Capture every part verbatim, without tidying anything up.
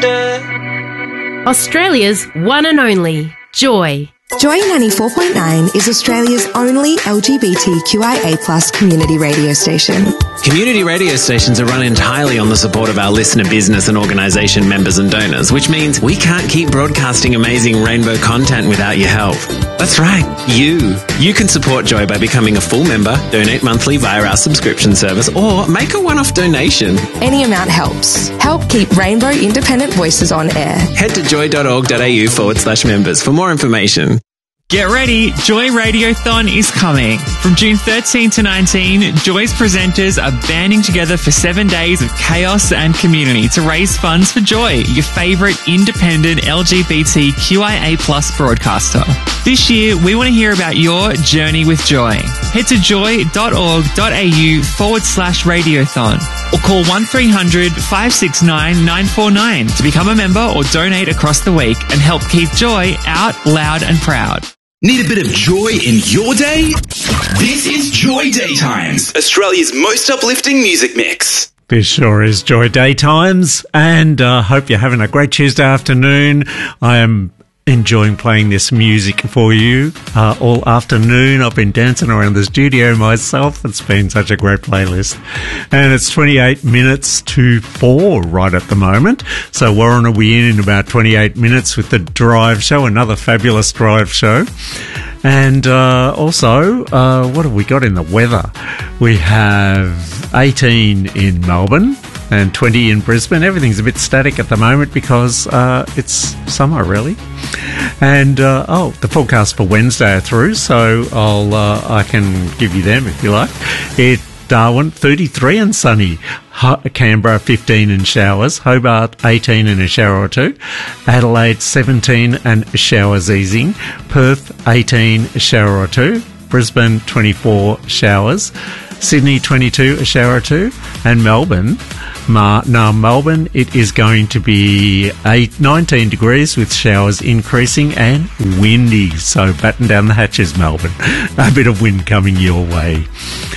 Australia's one and only Joy. Joy ninety-four point nine is Australia's only L G B T Q I A plus community radio station. Community radio stations are run entirely on the support of our listener business and organisation members and donors, which means we can't keep broadcasting amazing rainbow content without your help. That's right, you. You can support Joy by becoming a full member, donate monthly via our subscription service, or make a one-off donation. Any amount helps. Help keep Rainbow Independent Voices on air. Head to joy.org.au forward slash members for more information. Get ready, Joy Radiothon is coming. From June thirteenth to nineteenth, Joy's presenters are banding together for seven days of chaos and community to raise funds for Joy, your favourite independent L G B T Q I A plus broadcaster. This year, we want to hear about your journey with Joy. Head to joy.org.au forward slash radiothon or call one three hundred five six nine nine four nine to become a member or donate across the week and help keep Joy out loud and proud. Need a bit of joy in your day? This is Joy Daytimes, Australia's most uplifting music mix. This sure is Joy Daytimes, and I uh, hope you're having a great Tuesday afternoon. I am enjoying playing this music for you uh, all afternoon. I've been dancing around the studio myself. It's been such a great playlist. And it's twenty-eight minutes to four right at the moment. So Warren will be in in about twenty-eight minutes with the Drive Show, another fabulous Drive Show. And uh, also, uh, what have we got in the weather? We have eighteen in Melbourne and twenty in Brisbane. Everything's a bit static at the moment because uh, it's summer, really. And, uh, oh, the forecast for Wednesday are through, so I'll uh, I can give you them if you like. It Darwin, thirty-three and sunny. Canberra, fifteen and showers. Hobart, eighteen and a shower or two. Adelaide, seventeen and showers easing. Perth, eighteen, a shower or two. Brisbane, twenty-four, showers. Sydney, twenty-two, a shower or two. And Melbourne, Ma- now Melbourne, it is going to be eight, nineteen degrees with showers increasing and windy. So batten down the hatches, Melbourne. A bit of wind coming your way.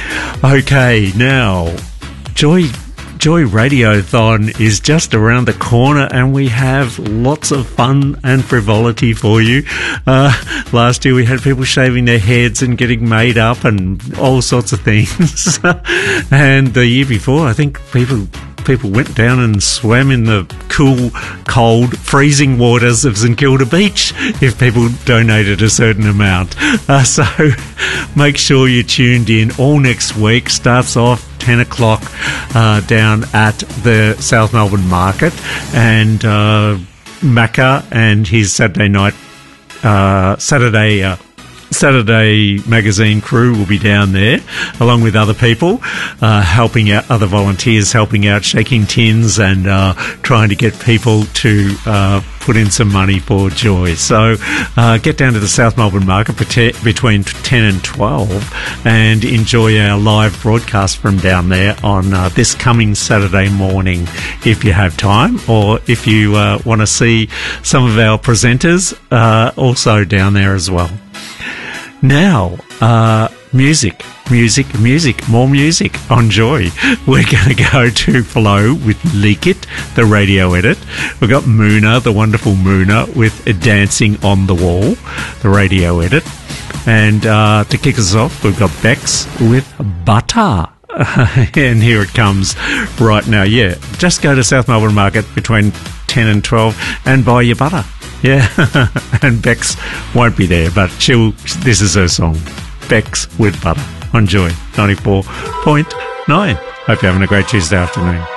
Okay, now, Joy... Joy Radiothon is just around the corner and we have lots of fun and frivolity for you. Uh, last year we had people shaving their heads and getting made up and all sorts of things. And the year before, I think people... people went down and swam in the cool, cold, freezing waters of St Kilda Beach if people donated a certain amount. Uh, so make sure you're tuned in. All next week starts off ten o'clock uh, down at the South Melbourne Market, and uh, Macca and his Saturday night, uh, Saturday uh, Saturday magazine crew will be down there along with other people uh, helping out, other volunteers helping out, shaking tins and uh, trying to get people to uh, put in some money for Joy. So uh, get down to the South Melbourne Market between ten and twelve and enjoy our live broadcast from down there on uh, this coming Saturday morning if you have time, or if you uh, want to see some of our presenters uh, also down there as well. Now, uh, music, music, music, more music on Joy. We're going to go to Flow with Leak It, the radio edit. We've got Moona, the wonderful Moona, with Dancing on the Wall, the radio edit. And uh, to kick us off, we've got Bex with Butter. And here it comes right now. Yeah, just go to South Melbourne Market between ten and twelve and buy your butter. Yeah, and Bex won't be there, but she'll. This is her song, Bex with Butter, on Joy ninety-four point nine. Hope you're having a great Tuesday afternoon.